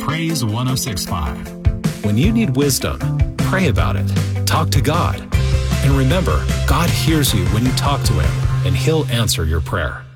Praise 106.5. When you need wisdom, pray about it. Talk to God. And remember, God hears you when you talk to Him, and He'll answer your prayer.